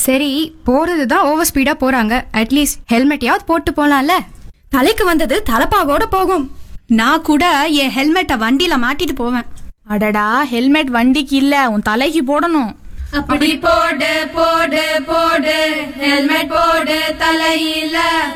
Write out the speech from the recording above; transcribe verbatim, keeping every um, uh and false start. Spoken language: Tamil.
சரி, போறதுதான் ஓவர் ஸ்பீடா போறாங்க, அட்லீஸ்ட் ஹெல்மெட்யாவது போட்டு போலாம்ல. தலைக்கு வந்தது தலப்பாவோட போகும். நான் கூட என் ஹெல்மெட்டை வண்டியில மாட்டிட்டு போவேன். அடடா, ஹெல்மெட் வண்டிக்கு இல்ல, உன் தலைக்கு போடணும். அப்படி போடு போடு போடு ஹெல்மெட் போடு தலையில.